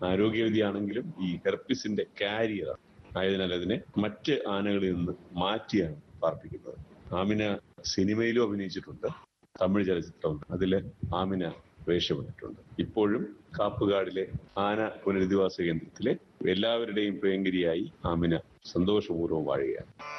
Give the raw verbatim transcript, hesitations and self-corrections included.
ആരോഗ്യവതിയാണെങ്കിലും ഈ ഹെർപ്പിസിന്റെ കാരിയർ ആയതിനാൽ അതിനെ മറ്റ് ആനകളിൽ നിന്ന് മാറ്റിയാണ് പാർപ്പിക്കുന്നത്. ആമിന സിനിമയിലും അഭിനയിച്ചിട്ടുണ്ട്, തമിഴ് ചലച്ചിത്രമുണ്ട്, അതില് ആമിന വേഷമിട്ടിട്ടുണ്ട്. ഇപ്പോഴും കാപ്പുകാടിലെ ആന പുനരധിവാസ കേന്ദ്രത്തിലെ എല്ലാവരുടെയും പ്രിയങ്കരിയായി ആമിന സന്തോഷപൂർവ്വം വാഴുകയാണ്.